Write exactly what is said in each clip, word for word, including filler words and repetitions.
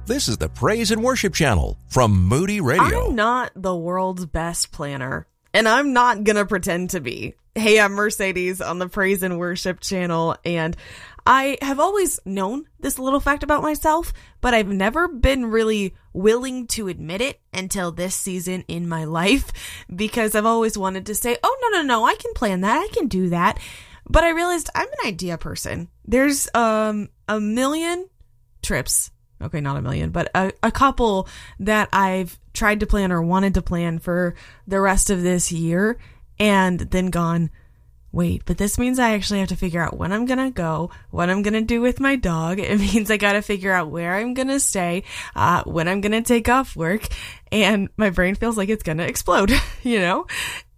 This is the Praise and Worship Channel from Moody Radio. I'm not the world's best planner, and I'm not going to pretend to be. Hey, I'm Mercedes on the Praise and Worship Channel, and I have always known this little fact about myself, but I've never been really willing to admit it until this season in my life, because I've always wanted to say, oh, no, no, no, I can plan that, I can do that. But I realized I'm an idea person. There's um a million trips. Okay, not a million, but a, a couple that I've tried to plan or wanted to plan for the rest of this year, and then gone, wait, but this means I actually have to figure out when I'm going to go, what I'm going to do with my dog. It means I got to figure out where I'm going to stay, uh, when I'm going to take off work, and my brain feels like it's going to explode, you know?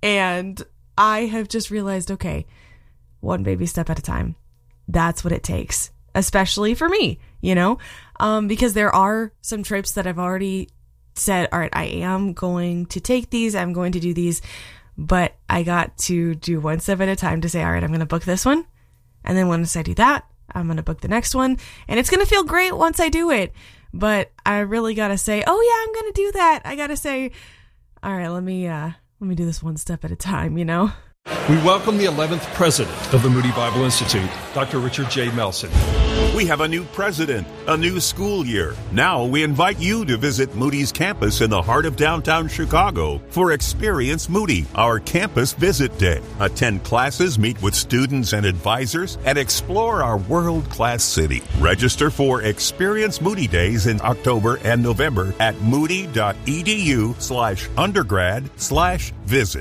And I have just realized, okay, one baby step at a time. That's what it takes, especially for me, you know? Um, because there are some trips that I've already said, all right, I am going to take these, I'm going to do these, but I got to do one step at a time to say, all right, I'm going to book this one. And then once I do that, I'm going to book the next one. And it's going to feel great once I do it. But I really got to say, oh yeah, I'm going to do that. I got to say, all right, let me, uh, let me do this one step at a time, you know? We welcome the eleventh president of the Moody Bible Institute, Doctor Richard J. Melson. We have a new president, a new school year. Now we invite you to visit Moody's campus in the heart of downtown Chicago for Experience Moody, our campus visit day. Attend classes, meet with students and advisors, and explore our world-class city. Register for Experience Moody Days in October and November at moody.edu slash undergrad slash visit.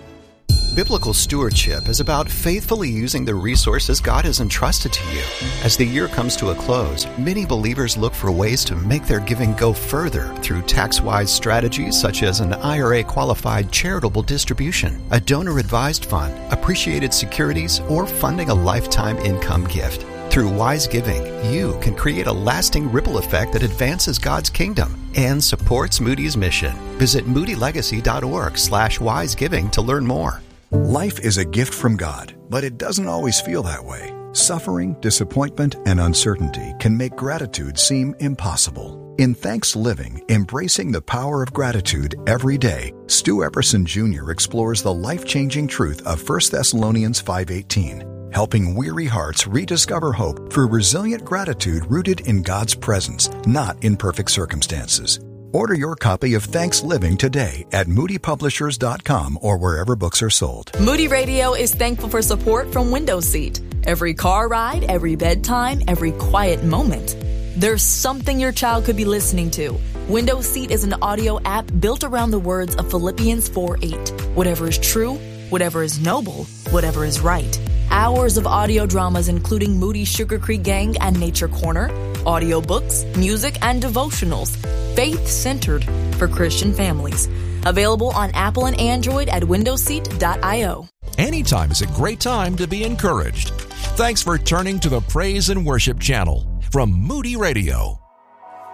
Biblical stewardship is about faithfully using the resources God has entrusted to you. As the year comes to a close, many believers look for ways to make their giving go further through tax-wise strategies such as an I R A-qualified charitable distribution, a donor-advised fund, appreciated securities, or funding a lifetime income gift. Through wise giving, you can create a lasting ripple effect that advances God's kingdom and supports Moody's mission. Visit moodylegacy.org slash wisegiving to learn more. Life is a gift from God, but it doesn't always feel that way. Suffering, disappointment, and uncertainty can make gratitude seem impossible. In Thanks Living, Embracing the Power of Gratitude Every Day, Stu Epperson Junior explores the life-changing truth of First Thessalonians five eighteen, helping weary hearts rediscover hope through resilient gratitude rooted in God's presence, not in perfect circumstances. Order your copy of Thanks Living today at moody publishers dot com or wherever books are sold. Moody Radio is thankful for support from Window Seat. Every car ride, every bedtime, every quiet moment. There's something your child could be listening to. Window Seat is an audio app built around the words of Philippians four eight. Whatever is true, whatever is noble, whatever is right. Hours of audio dramas including Moody Sugar Creek Gang and Nature Corner, audiobooks, music, and devotionals. Faith-centered for Christian families. Available on Apple and Android at window seat dot io. Anytime is a great time to be encouraged. Thanks for turning to the Praise and Worship Channel from Moody Radio.